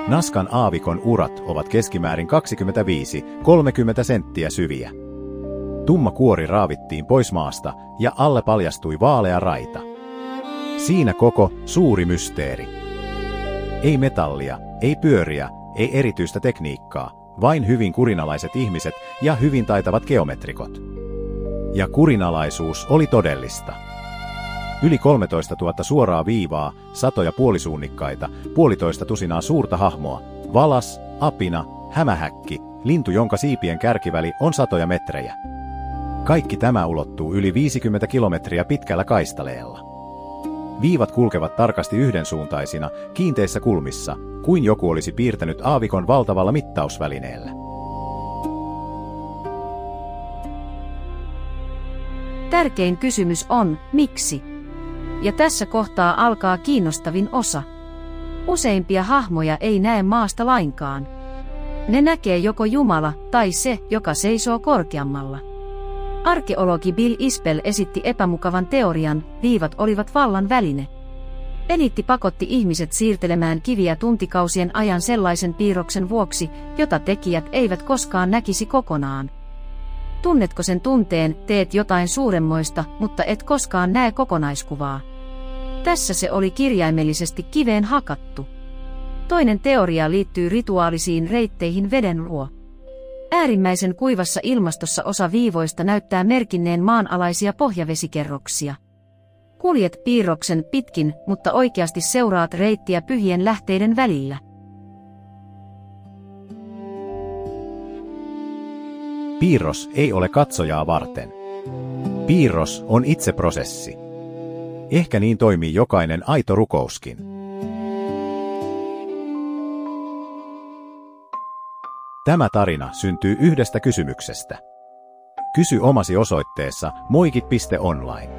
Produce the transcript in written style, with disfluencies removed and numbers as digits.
Naskan aavikon urat ovat keskimäärin 25–30 senttiä syviä. Tumma kuori raavittiin pois maasta ja alle paljastui vaalea raita. Siinä koko suuri mysteeri. Ei metallia, ei pyöriä, ei erityistä tekniikkaa, vain hyvin kurinalaiset ihmiset ja hyvin taitavat geometrikot. Ja kurinalaisuus oli todellista. Yli 13 000 suoraa viivaa, satoja puolisuunnikkaita, 1,5 tusinaa suurta hahmoa, valas, apina, hämähäkki, lintu jonka siipien kärkiväli on satoja metrejä. Kaikki tämä ulottuu yli 50 kilometriä pitkällä kaistaleella. Viivat kulkevat tarkasti yhdensuuntaisina, kiinteissä kulmissa, kuin joku olisi piirtänyt aavikon valtavalla mittausvälineellä. Tärkein kysymys on, miksi? Ja tässä kohtaa alkaa kiinnostavin osa. Useimpia hahmoja ei näe maasta lainkaan. Ne näkee joko Jumala tai se, joka seisoo korkeammalla. Arkeologi Bill Isbell esitti epämukavan teorian, viivat olivat vallan väline. Eliitti pakotti ihmiset siirtelemään kiviä tuntikausien ajan sellaisen piirroksen vuoksi, jota tekijät eivät koskaan näkisi kokonaan. Tunnetko sen tunteen, teet jotain suuremmoista, mutta et koskaan näe kokonaiskuvaa? Tässä se oli kirjaimellisesti kiveen hakattu. Toinen teoria liittyy rituaalisiin reitteihin veden luo. Äärimmäisen kuivassa ilmastossa osa viivoista näyttää merkinneen maanalaisia pohjavesikerroksia. Kuljet piirroksen pitkin, mutta oikeasti seuraat reittiä pyhien lähteiden välillä. Piirros ei ole katsojaa varten. Piirros on itse prosessi. Ehkä niin toimii jokainen aito rukouskin. Tämä tarina syntyy yhdestä kysymyksestä. Kysy omasi osoitteessa moikit.online.